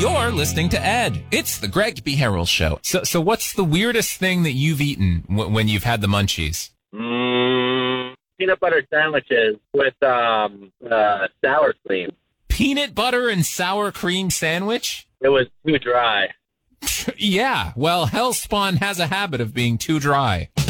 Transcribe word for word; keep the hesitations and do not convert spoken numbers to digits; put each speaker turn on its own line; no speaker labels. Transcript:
You're listening to Ed. It's the Greg B. Harrell Show. So, so what's the weirdest thing that you've eaten w- when you've had the munchies?
Mm, peanut butter sandwiches with um, uh, sour cream.
Peanut butter and sour cream sandwich?
It was too dry.
Yeah, well, Hellspawn has a habit of being too dry.